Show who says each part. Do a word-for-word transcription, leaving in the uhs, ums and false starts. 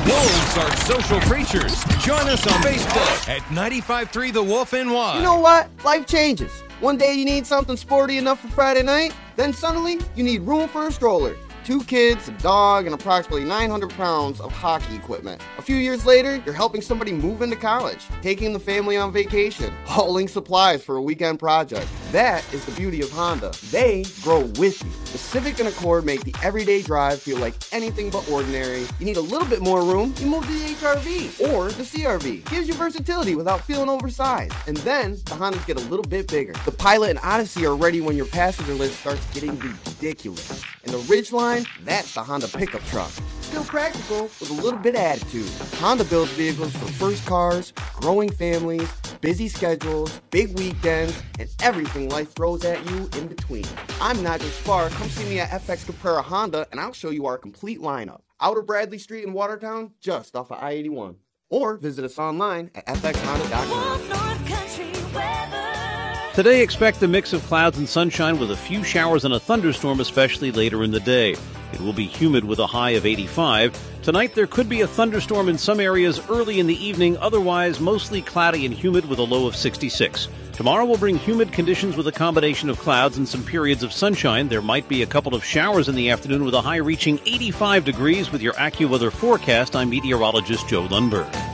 Speaker 1: Wolves are social creatures. Join us on Facebook at ninety-five point three The Wolf N Y.
Speaker 2: You know what? Life changes. One day you need something sporty enough for Friday night, then suddenly you need room for a stroller. Two kids, a dog, and approximately nine hundred pounds of hockey equipment. A few years later, you're helping somebody move into college, taking the family on vacation, hauling supplies for a weekend project. That is the beauty of Honda. They grow with you. The Civic and Accord make the everyday drive feel like anything but ordinary. You need a little bit more room, you move to the H R V or the C R V. Gives you versatility without feeling oversized. And then the Hondas get a little bit bigger. The Pilot and Odyssey are ready when your passenger list starts getting ridiculous. And the Ridgeline, that's the Honda pickup truck. Still practical with a little bit of attitude. Honda builds vehicles for first cars, growing families, busy schedules, big weekends, and everything life throws at you in between. I'm Nigel Spar. Come see me at F X Caprera Honda, and I'll show you our complete lineup. Outer Bradley Street in Watertown, just off of I eighty-one. Or visit us online at f x honda dot com.
Speaker 3: Today, expect a mix of clouds and sunshine with a few showers and a thunderstorm, especially later in the day. It will be humid with a high of eighty-five. Tonight, there could be a thunderstorm in some areas early in the evening, otherwise mostly cloudy and humid with a low of sixty-six. Tomorrow will bring humid conditions with a combination of clouds and some periods of sunshine. There might be a couple of showers in the afternoon with a high reaching eighty-five degrees. With your AccuWeather forecast, I'm meteorologist Joe Lundberg.